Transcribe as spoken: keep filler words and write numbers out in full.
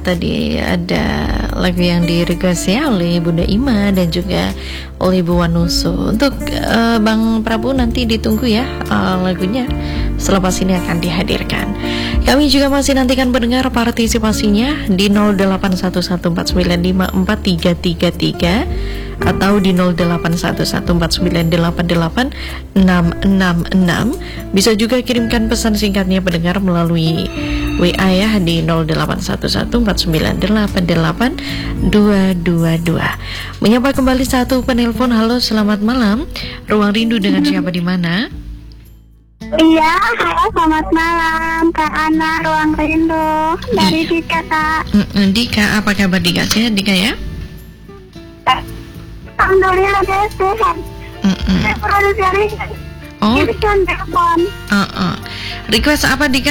Tadi ada lagu yang direquest ya oleh Bunda Ima dan juga oleh Bu Wanuso. Untuk uh, Bang Prabu nanti ditunggu ya uh, lagunya. Selepas ini akan dihadirkan. Kami juga masih nantikan mendengar partisipasinya di nol delapan satu satu empat sembilan lima empat tiga tiga tiga atau di nol delapan satu satu empat sembilan delapan delapan enam enam enam. Bisa juga kirimkan pesan singkatnya pendengar melalui W A ya di nol delapan satu satu empat sembilan delapan delapan dua dua dua. Menyapa kembali satu penelpon. Halo, selamat malam. Ruang Rindu dengan siapa di mana? Iya, halo, selamat malam Kak Ana, Ruang Rindu dari Dika, Kak. Dika, apa kabar Dika? Sehat Dika ya? Alhamdulillah dia sehat. Saya produksi Oh, telepon. uh -uh. Request apa Dika?